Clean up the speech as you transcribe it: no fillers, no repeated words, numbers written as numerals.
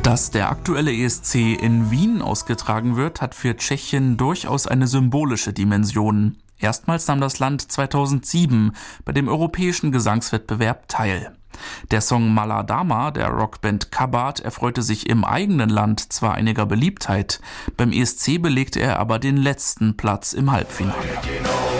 Dass der aktuelle ESC in Wien ausgetragen wird, hat für Tschechien durchaus eine symbolische Dimension. Erstmals nahm das Land 2007 bei dem europäischen Gesangswettbewerb teil. Der Song Mala Dama der Rockband Kabat erfreute sich im eigenen Land zwar einiger Beliebtheit, beim ESC belegte er aber den letzten Platz im Halbfinale.